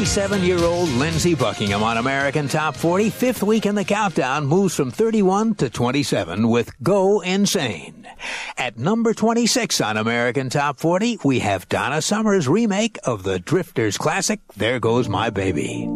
37-year-old Lindsey Buckingham on American Top 40. Fifth week in the countdown, moves from 31 to 27 with Go Insane. At number 26 on American Top 40, we have Donna Summer's remake of the Drifters classic, There Goes My Baby.